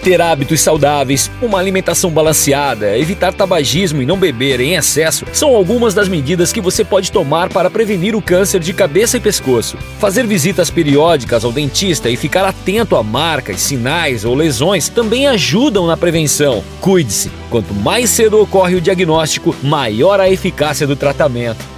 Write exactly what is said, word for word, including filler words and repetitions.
Ter hábitos saudáveis, uma alimentação balanceada, evitar tabagismo e não beber em excesso são algumas das medidas que você pode tomar para prevenir o câncer de cabeça e pescoço. Fazer visitas periódicas ao dentista e ficar atento a marcas, sinais ou lesões também ajudam na prevenção. Cuide-se! Quanto mais cedo ocorre o diagnóstico, maior a eficácia do tratamento.